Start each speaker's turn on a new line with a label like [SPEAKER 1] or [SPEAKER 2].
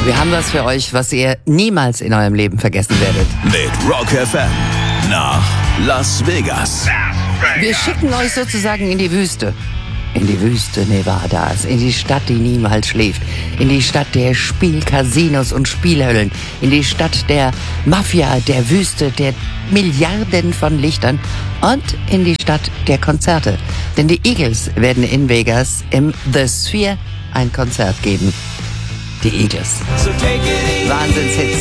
[SPEAKER 1] Wir haben was für euch, was ihr niemals in eurem Leben vergessen werdet.
[SPEAKER 2] Mit Rock FM nach Las Vegas.
[SPEAKER 1] Wir schicken euch sozusagen in die Wüste. In die Wüste Nevadas, in die Stadt, die niemals schläft, in die Stadt der Spielcasinos und Spielhöllen, in die Stadt der Mafia, der Wüste, der Milliarden von Lichtern und in die Stadt der Konzerte. Denn die Eagles werden in Vegas im The Sphere ein Konzert geben. Die Eagles. Wahnsinnshits.